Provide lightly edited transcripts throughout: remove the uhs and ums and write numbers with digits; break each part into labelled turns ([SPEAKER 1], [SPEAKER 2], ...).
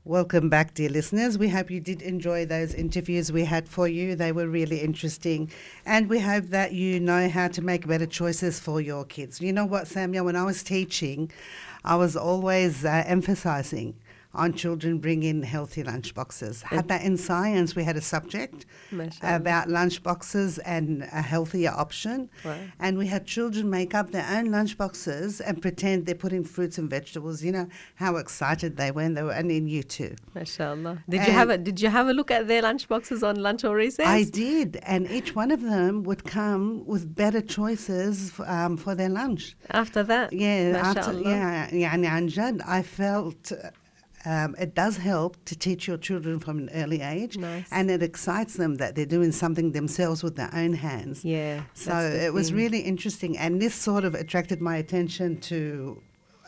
[SPEAKER 1] Welcome back, dear listeners. We hope you did enjoy those interviews we had for you. They were really interesting. And we hope that you know how to make better choices for your kids. You know what, Samia, when I was teaching, I was always emphasizing on children bringing healthy lunch boxes. Had that in science, we had a subject about lunch boxes and a healthier option.
[SPEAKER 2] Right.
[SPEAKER 1] And we had children make up their own lunch boxes and pretend they're putting fruits and vegetables. You know how excited they were, and they were only in year 2.
[SPEAKER 2] MashaAllah. Did you have a look at their lunch boxes on lunch or recess?
[SPEAKER 1] I did, and each one of them would come with better choices for their lunch.
[SPEAKER 2] After that?
[SPEAKER 1] Yeah, يعني عن جد, I felt it does help to teach your children from an early age.
[SPEAKER 2] Nice.
[SPEAKER 1] And it excites them that they're doing something themselves with their own hands.
[SPEAKER 2] Yeah.
[SPEAKER 1] So it was really interesting, and this sort of attracted my attention to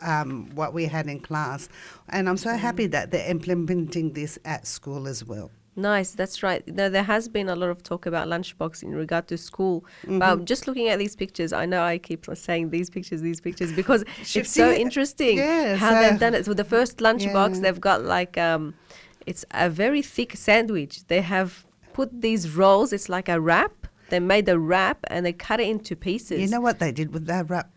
[SPEAKER 1] what we had in class. And I'm so happy that they're implementing this at school as well.
[SPEAKER 2] Nice, that's right. There has been a lot of talk about lunchbox in regard to school. But just looking at these pictures, I know I keep saying these pictures, because it's so interesting how they've done it. So the first lunchbox, they've got like, it's a very thick sandwich. They have put these rolls, it's like a wrap. They made a wrap and they cut it into pieces.
[SPEAKER 1] You know what they did with that wrap,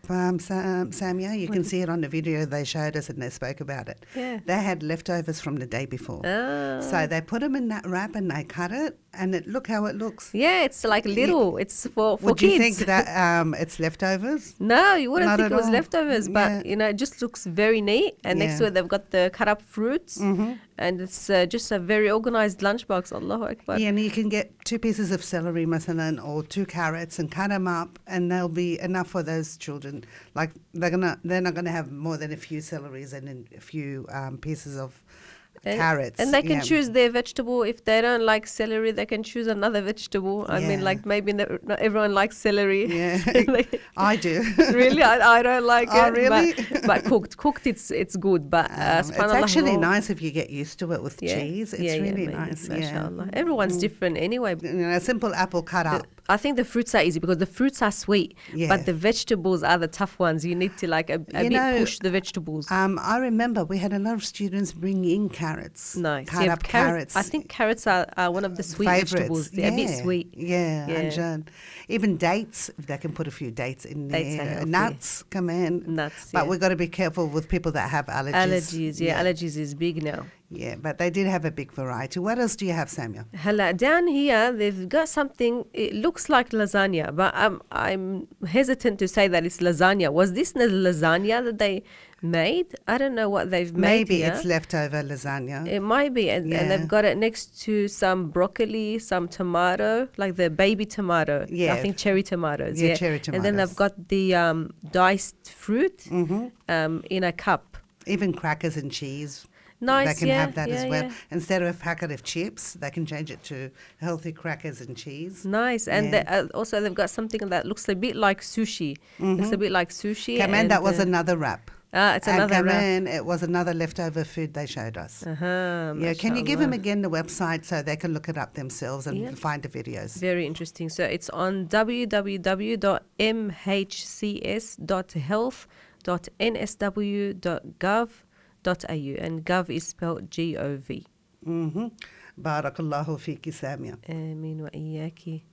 [SPEAKER 1] Samia? You can see it on the video they showed us and they spoke about it.
[SPEAKER 2] Yeah.
[SPEAKER 1] They had leftovers from the day before. So they put them in that wrap and they cut it, and look how it looks.
[SPEAKER 2] Yeah, it's like little. It's for
[SPEAKER 1] Would
[SPEAKER 2] kids.
[SPEAKER 1] you think that it's leftovers?
[SPEAKER 2] No, you wouldn't
[SPEAKER 1] Not
[SPEAKER 2] think
[SPEAKER 1] at
[SPEAKER 2] it was
[SPEAKER 1] all.
[SPEAKER 2] leftovers, but it just looks very neat. And next to
[SPEAKER 1] Yeah.
[SPEAKER 2] it, they've got the cut up fruits, and it's just a very organized lunchbox. Allahu Akbar.
[SPEAKER 1] Yeah, and you can get 2 pieces of celery, masalan, or 2 carrots, and cut them up, and they'll be enough for those children. Like they're not gonna have more than a few celeries and a few pieces of carrots.
[SPEAKER 2] And they can choose their vegetable. If they don't like celery, they can choose another vegetable. I mean, like maybe not everyone likes celery.
[SPEAKER 1] Yeah, I do.
[SPEAKER 2] Really, I don't like it.
[SPEAKER 1] Oh, really?
[SPEAKER 2] But cooked, it's good. But
[SPEAKER 1] it's actually nice if you get used to it with cheese. It's really nice.
[SPEAKER 2] MashaAllah. Everyone's different anyway.
[SPEAKER 1] A simple apple cut up.
[SPEAKER 2] I think the fruits are easy because the fruits are sweet, but the vegetables are the tough ones. You need to like a bit push the vegetables.
[SPEAKER 1] I remember we had a lot of students bring in carrots.
[SPEAKER 2] Nice.
[SPEAKER 1] Cut up carrots.
[SPEAKER 2] I think carrots are one of the sweet vegetables. They're a bit sweet.
[SPEAKER 1] Yeah. Even dates, if they can put a few dates in there. Nuts, come in.
[SPEAKER 2] Nuts,
[SPEAKER 1] But we've got to be careful with people that have allergies.
[SPEAKER 2] Allergies is big now.
[SPEAKER 1] Yeah, but they did have a big variety. What else do you have, Samuel?
[SPEAKER 2] Hala, down here, they've got something, it looks like lasagna, but I'm hesitant to say that it's lasagna. Was this the lasagna that they made? I don't know what they've made.
[SPEAKER 1] Maybe it's leftover lasagna.
[SPEAKER 2] It might be. And they've got it next to some broccoli, some tomato, like the baby tomato.
[SPEAKER 1] Yeah.
[SPEAKER 2] I think cherry tomatoes.
[SPEAKER 1] Yeah, cherry tomatoes.
[SPEAKER 2] And then they've got the diced fruit in a cup.
[SPEAKER 1] Even crackers and cheese.
[SPEAKER 2] Nice,
[SPEAKER 1] they can have that as well.
[SPEAKER 2] Yeah.
[SPEAKER 1] Instead of a packet of chips, they can change it to healthy crackers and cheese.
[SPEAKER 2] Nice. And also they've got something that looks a bit like sushi. Looks a bit like sushi.
[SPEAKER 1] Kaman, that was another wrap.
[SPEAKER 2] It's another wrap.
[SPEAKER 1] And it was another leftover food they showed us. Can you give them again the website so they can look it up themselves and find the videos?
[SPEAKER 2] Very interesting. So it's on www.mhcs.health.nsw.gov.au, and gov is spelled Gov.
[SPEAKER 1] Barakallahu fiki, Samia.
[SPEAKER 2] Ameen wa iyaki.